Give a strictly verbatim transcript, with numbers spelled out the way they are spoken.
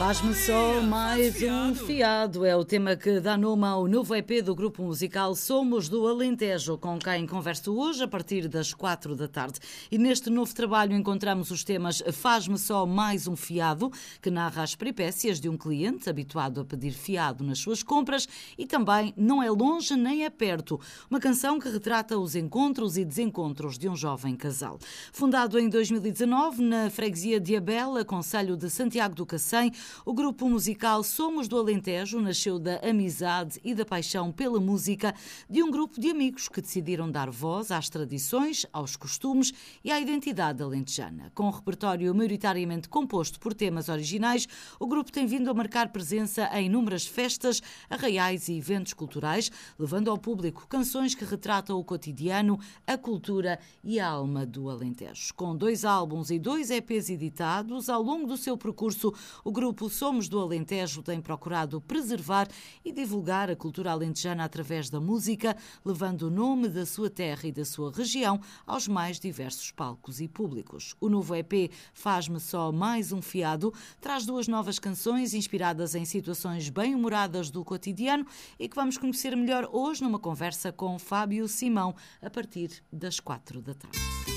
Faz-me só mais um fiado. É o tema que dá nome ao novo E P do grupo musical Somos do Alentejo, com quem converso hoje a partir das quatro da tarde. E neste novo trabalho encontramos os temas Faz-me só mais um fiado, que narra as peripécias de um cliente habituado a pedir fiado nas suas compras, e também Não é longe nem é perto, uma canção que retrata os encontros e desencontros de um jovem casal. Fundado em dois mil e dezanove na freguesia de Abela, concelho de Santiago do Cacém, o grupo musical Somos do Alentejo nasceu da amizade e da paixão pela música de um grupo de amigos que decidiram dar voz às tradições, aos costumes e à identidade alentejana. Com um repertório maioritariamente composto por temas originais, o grupo tem vindo a marcar presença em inúmeras festas, arraiais e eventos culturais, levando ao público canções que retratam o cotidiano, a cultura e a alma do Alentejo. Com dois álbuns e dois E Pês editados, ao longo do seu percurso, o grupo Somos do Alentejo tem procurado preservar e divulgar a cultura alentejana através da música, levando o nome da sua terra e da sua região aos mais diversos palcos e públicos. O novo E P Faz-me só mais um fiado traz duas novas canções inspiradas em situações bem-humoradas do cotidiano e que vamos conhecer melhor hoje numa conversa com Fábio Simão a partir das quatro da tarde.